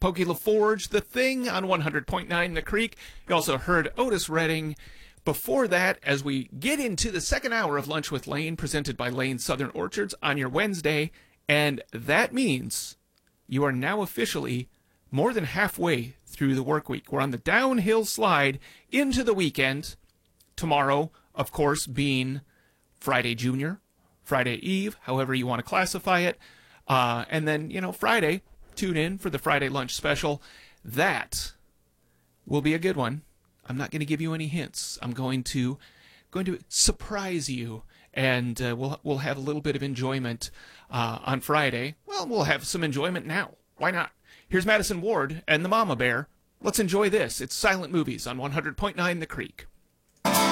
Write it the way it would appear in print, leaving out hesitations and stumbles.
Pokey LaForge, The Thing on 100.9 The Creek. You also heard Otis Redding. Before that, as we get into the second hour of Lunch with Lane, presented by Lane Southern Orchards on your Wednesday, and that means you are now officially more than halfway through the work week. We're on the downhill slide into the weekend. Tomorrow, of course, being Friday Junior, Friday Eve, however you want to classify it. And then, Friday, tune in for the Friday lunch special. That will be a good one. I'm not going to give you any hints. I'm going to surprise you, and we'll have a little bit of enjoyment on Friday. Well, we'll have some enjoyment now. Why not? Here's Madison Ward and the Mama Bear. Let's enjoy this. It's Silent Movies on 100.9 The Creek.